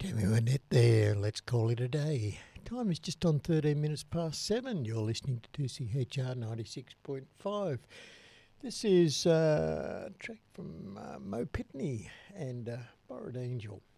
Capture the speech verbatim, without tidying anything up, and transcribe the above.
Tammy Wynette there. Let's call it a day. Time is just on thirteen minutes past seven. You're listening to two C H R ninety-six point five. This is uh, a track from uh, Mo Pitney and uh, Borrowed Angel.